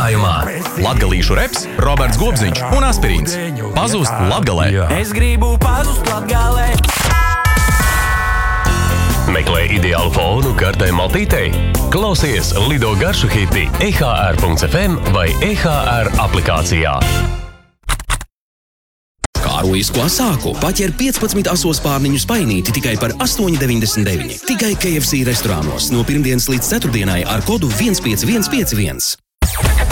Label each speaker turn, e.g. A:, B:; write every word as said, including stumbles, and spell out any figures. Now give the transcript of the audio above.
A: krājumā. Latgalīšu reps, Roberts Gobziņš un Aspirīns. Pazūst Latgalē.
B: Es gribu pazust Latgalē.
C: Meklē ideālu fonu kartai maltītei? Klausies Lido garšu hiti e h r punkts f m vai e h r aplikācijā.
D: Kārojisko sāku paķer piecpadsmit aso spārniņu spainīti tikai par astoņi deviņdesmit deviņi. Tikai K F C restorānos no pirmdienas līdz ceturtdienai ar kodu viens pieci viens pieci viens.